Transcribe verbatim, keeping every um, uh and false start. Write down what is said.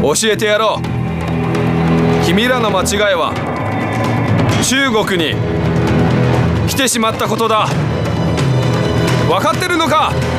教えてやろう。君らの間違いは中国に来てしまったことだ。分かってるのか？